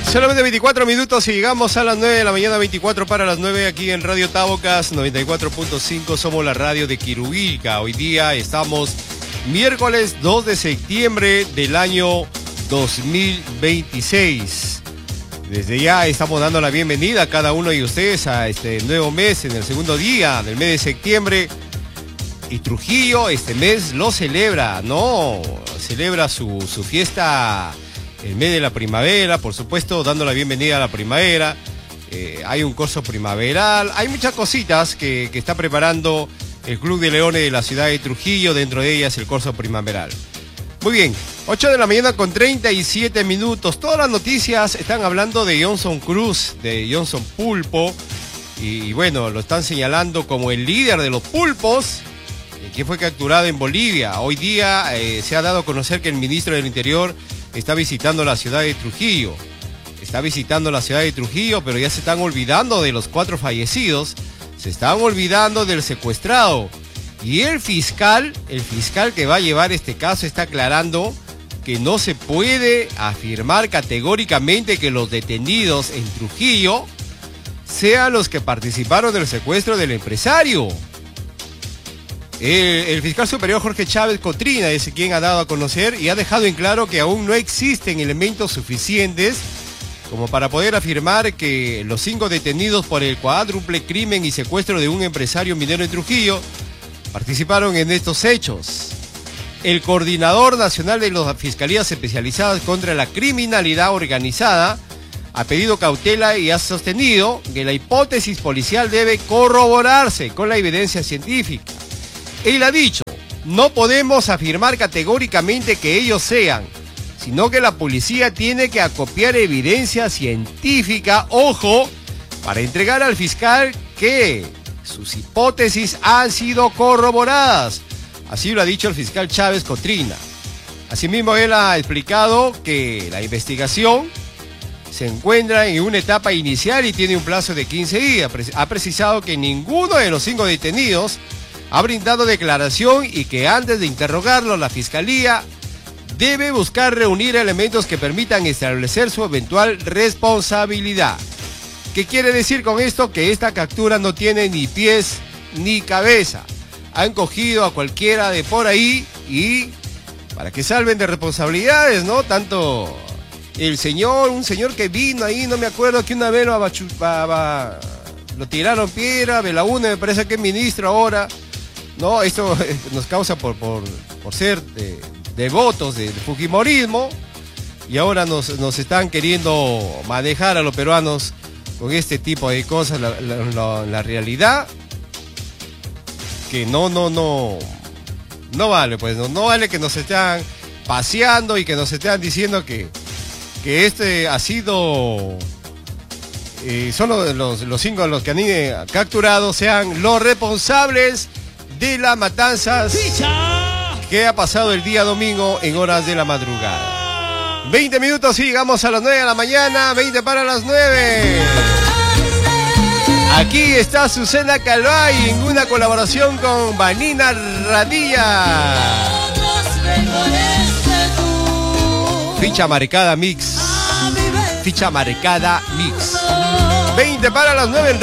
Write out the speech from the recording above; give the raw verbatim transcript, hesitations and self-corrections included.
Solamente veinticuatro minutos y llegamos a las nueve de la mañana, veinticuatro para las nueve aquí en Radio Tabocas noventa y cuatro punto cinco. Somos la radio de Quirubilca. Hoy día estamos miércoles dos de septiembre del año dos mil veintiséis. Desde ya estamos dando la bienvenida a cada uno de ustedes a este nuevo mes, en el segundo día del mes de septiembre. Y Trujillo este mes lo celebra, ¿no? Celebra su, su fiesta el mes de la primavera, por supuesto, dando la bienvenida a la primavera. Eh, hay un corso primaveral, hay muchas cositas que, que está preparando el Club de Leones de la ciudad de Trujillo, dentro de ellas el corso primaveral. Muy bien, ocho de la mañana con treinta y siete minutos. Todas las noticias están hablando de Johnson Cruz, de Johnson Pulpo, y, y bueno, lo están señalando como el líder de los pulpos, que fue capturado en Bolivia. Hoy día eh, se ha dado a conocer que el ministro del Interior está visitando la ciudad de Trujillo. Está visitando la ciudad de Trujillo, pero ya se están olvidando de los cuatro fallecidos. Se están olvidando del secuestrado. Y el fiscal, el fiscal que va a llevar este caso está aclarando que no se puede afirmar categóricamente que los detenidos en Trujillo sean los que participaron del secuestro del empresario. El, el fiscal superior Jorge Chávez Cotrina es quien ha dado a conocer y ha dejado en claro que aún no existen elementos suficientes como para poder afirmar que los cinco detenidos por el cuádruple crimen y secuestro de un empresario minero en Trujillo participaron en estos hechos. El coordinador nacional de las fiscalías especializadas contra la criminalidad organizada ha pedido cautela y ha sostenido que la hipótesis policial debe corroborarse con la evidencia científica. Él ha dicho, no podemos afirmar categóricamente que ellos sean, sino que la policía tiene que acopiar evidencia científica, ojo, para entregar al fiscal que sus hipótesis han sido corroboradas. Así lo ha dicho el fiscal Chávez Cotrina. Asimismo, él ha explicado que la investigación se encuentra en una etapa inicial y tiene un plazo de quince días. Ha precisado que ninguno de los cinco detenidos ha brindado declaración y que antes de interrogarlo la Fiscalía debe buscar reunir elementos que permitan establecer su eventual responsabilidad. ¿Qué quiere decir con esto? Que esta captura no tiene ni pies ni cabeza. Han cogido a cualquiera de por ahí y para que salven de responsabilidades, ¿no? Tanto el señor, un señor que vino ahí, no me acuerdo, que una vez lo, abachu, ba, ba, lo tiraron piedra, Belaúnde me parece que es ministro ahora. No, esto nos causa por, por, por ser de, devotos del fujimorismo y ahora nos, nos están queriendo manejar a los peruanos con este tipo de cosas. La, la, la, la realidad que no, no, no, no vale, pues no, no vale que nos estén paseando y que nos estén diciendo que, que este ha sido, eh, son los, los, los cinco los que han eh, capturado sean los responsables de las matanzas que ha pasado el día domingo en horas de la madrugada. veinte minutos y llegamos a las nueve de la mañana, veinte para las nueve. Aquí está Susana Calvay en una colaboración con Vanina Radilla. Ficha marcada mix. Ficha marcada mix. veinte para las nueve.